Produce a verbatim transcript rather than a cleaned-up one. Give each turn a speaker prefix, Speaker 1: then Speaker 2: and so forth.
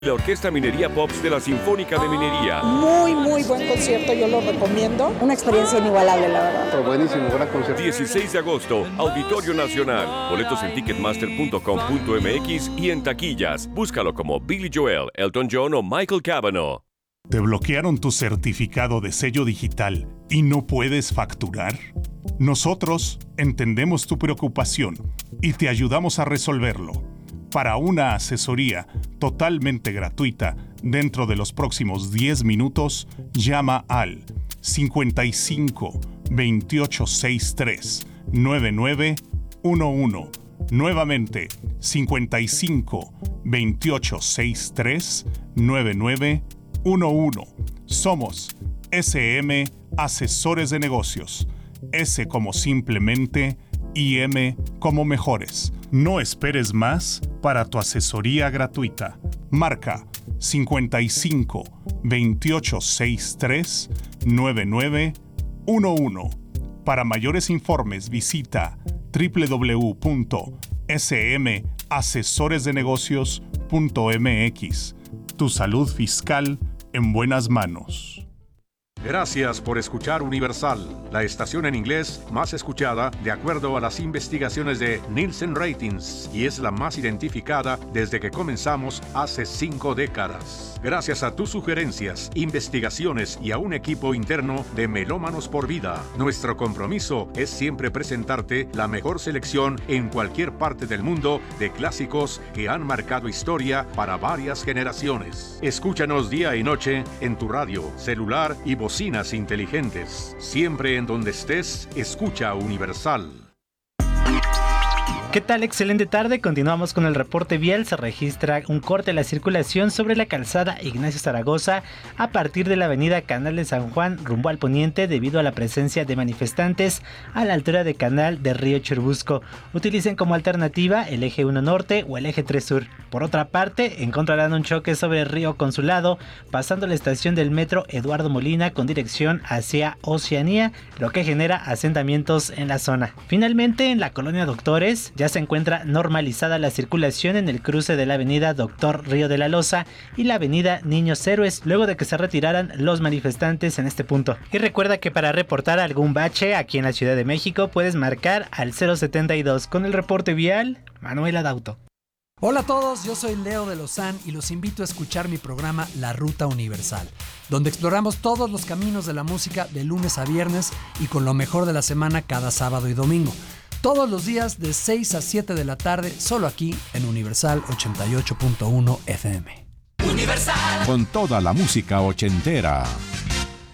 Speaker 1: La Orquesta Minería Pops de la Sinfónica de Minería.
Speaker 2: Muy, muy buen concierto, yo lo recomiendo.
Speaker 3: Una experiencia inigualable, la verdad.
Speaker 4: Pero buenísimo, gran concierto.
Speaker 1: dieciséis de agosto, Auditorio Nacional. Boletos en ticketmaster punto com punto m x y en taquillas. Búscalo como Billy Joel, Elton John o Michael Cavanaugh.
Speaker 5: ¿Te bloquearon tu certificado de sello digital y no puedes facturar? Nosotros entendemos tu preocupación y te ayudamos a resolverlo. Para una asesoría totalmente gratuita dentro de los próximos diez minutos, llama al cincuenta y cinco, veintiocho sesenta y tres, noventa y nueve once. Nuevamente, cincuenta y cinco, veintiocho sesenta y tres, noventa y nueve once. Somos S M Asesores de Negocios. S como simplemente y M como mejores. No esperes más para tu asesoría gratuita. Marca cincuenta y cinco, veintiocho sesenta y tres, noventa y nueve once. Para mayores informes visita doble u doble u doble u punto s m asesores de negocios punto m x. Tu salud fiscal en buenas manos.
Speaker 6: Gracias por escuchar Universal, la estación en inglés más escuchada de acuerdo a las investigaciones de Nielsen Ratings y es la más identificada desde que comenzamos hace cinco décadas. Gracias a tus sugerencias, investigaciones y a un equipo interno de Melómanos por Vida, nuestro compromiso es siempre presentarte la mejor selección en cualquier parte del mundo de clásicos que han marcado historia para varias generaciones. Escúchanos día y noche en tu radio, celular y bocinas inteligentes. Siempre en donde estés, escucha Universal.
Speaker 7: ¿Qué tal? Excelente tarde. Continuamos con el reporte vial. Se registra un corte de la circulación sobre la calzada Ignacio Zaragoza a partir de la avenida Canal de San Juan rumbo al poniente debido a la presencia de manifestantes a la altura de Canal de Río Churubusco. Utilicen como alternativa el eje uno norte o el eje tres sur. Por otra parte, encontrarán un choque sobre Río Consulado pasando la estación del metro Eduardo Molina con dirección hacia Oceanía, lo que genera asentamientos en la zona. Finalmente, en la colonia Doctores ya se encuentra normalizada la circulación en el cruce de la avenida Doctor Río de la Loza y la avenida Niños Héroes, luego de que se retiraran los manifestantes en este punto. Y recuerda que para reportar algún bache aquí en la Ciudad de México puedes marcar al cero setenta y dos. Con el reporte vial, Manuel Adauto.
Speaker 8: Hola a todos, yo soy Leo de Lozán y los invito a escuchar mi programa La Ruta Universal, donde exploramos todos los caminos de la música de lunes a viernes y con lo mejor de la semana cada sábado y domingo. Todos los días de seis a siete de la tarde, solo aquí en Universal ochenta y ocho punto uno F M.
Speaker 9: Universal. Con toda la música ochentera.